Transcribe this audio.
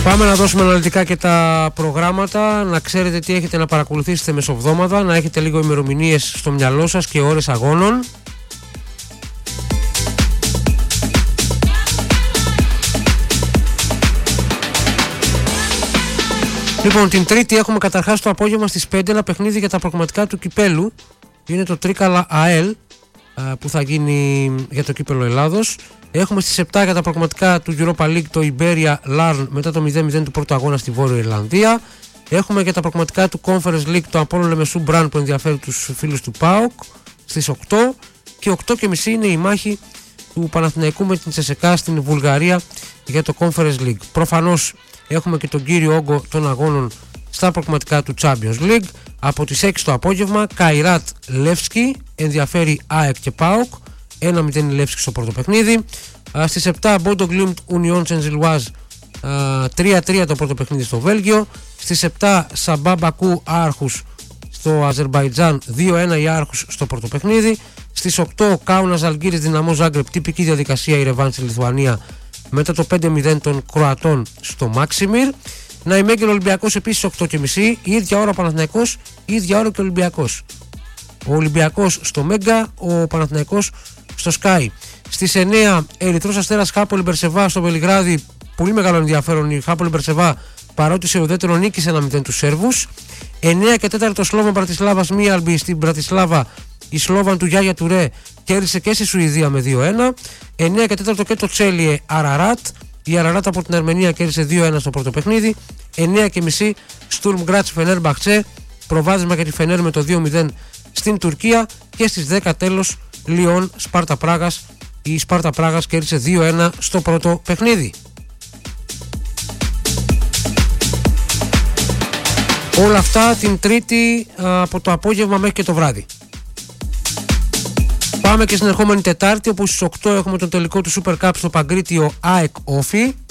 Πάμε να δώσουμε αναλυτικά και τα προγράμματα, να ξέρετε τι έχετε να παρακολουθήσετε μεσοβδόμαδα, να έχετε λίγο ημερομηνίες στο μυαλό σας και ώρες αγώνων. Λοιπόν, την Τρίτη έχουμε καταρχάς το απόγευμα στις 5 ένα παιχνίδι για τα προγραμματικά του κυπέλου. Είναι το Τρίκαλα ΑΕΛ που θα γίνει για το κύπελο Ελλάδος. Έχουμε στις 7 για τα προγραμματικά του Europa League το Iberia Larn μετά το 0-0 του πρώτου αγώνα στη Βόρεια Ιρλανδία. Έχουμε για τα προγραμματικά του Conference League το Απόλλων Λεμεσού Μπραν που ενδιαφέρει τους φίλους του ΠΑΟΚ στις 8 και 8.30 είναι η μάχη του Παναθηναϊκού με την Τσεσεκά στην Βουλγαρία για το Conference League. Προφανώς έχουμε και τον κύριο όγκο των αγώνων στα προγραμματικά του Champions League. Από τις 6 το απόγευμα Καϊράτ Λεύσκι, ενδιαφέρει ΑΕΚ και ΠΑΟΚ, 1-0 η Λεύσκι στο πρώτο παιχνίδι. Στις 7 Bodo Glimt Union Saint-Gilloise, 3-3 το πρώτο παιχνίδι στο Βέλγιο. Στις 7 Σαμπά Μπακού Άρχους στο Αζερμπαϊτζάν, 2-1 η Άρχους στο πρώτο παιχνίδι. Στις 8 Κάουνας Ζαλγκίρις Δυναμό Ζάγκρεπ, τυπική διαδικασία η Ρεβάν στη Λιθουανία μετά το 5-0 των Κροατών στο Μάξιμιρ. Ναϊμέγγελ Ολυμπιακός επίσης 8.30, η ίδια ώρα Παναθηναϊκός, η ίδια ώρα και Ολυμπιακός. Ο Ολυμπιακός στο Μέγκα, ο Παναθηναϊκός στο Sky. Στις 9 Ερυθρός Αστέρας Χάπολη Μπερσεβά στο Βελιγράδι, πολύ μεγάλο ενδιαφέρον η Χάπολη Μπερσεβά παρότι σε ουδέτερο νίκησε 1-0 τους Σέρβους. 9 και 4 Σλόβαν Μπρατισλάβας Μίαλμπι στην Μπρατισλάβα, η Σλόβαν του Γιάγια Τουρέ κέρδισε και στη Σουηδία με 2-1. 9 και 4 και το Τσέλιε Αραράτ, η Αραράτ από την Αρμενία κέρδισε 2-1 στο πρώτο παιχνίδι. 9.30 Στουρμ Γκράτς Φενέρ Μπαχτσέ, προβάδισμα για τη Φενέρ με το 2-0 στην Τουρκία. Και στις 10 τέλος Λιόν Σπάρτα Πράγας, η Σπάρτα Πράγας κέρδισε 2-1 στο πρώτο παιχνίδι. Όλα αυτά την Τρίτη από το απόγευμα μέχρι και το βράδυ. Πάμε και στην ερχόμενη Τετάρτη, όπου στις 8 έχουμε τον τελικό του Super Cup στο Παγκρίτιο ΑΕΚ Όφι.